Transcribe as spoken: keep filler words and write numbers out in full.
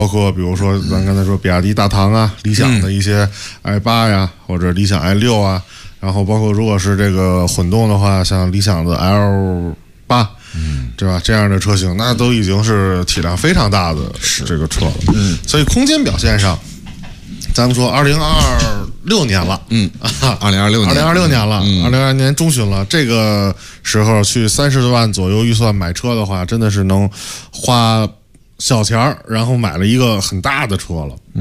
包括比如说咱刚才说比亚迪大唐啊，理想的一些 i 八呀，或者理想 i 六啊，然后包括如果是这个混动的话，像理想的 L 八，嗯，对吧？这样的车型，那都已经是体量非常大的这个车了。嗯，所以空间表现上，咱们说二零二六年了， 嗯，二零二六年， 二零二六年了，二零二二年中旬了，这个时候去三十多万左右预算买车的话，真的是能花小钱儿，然后买了一个很大的车了。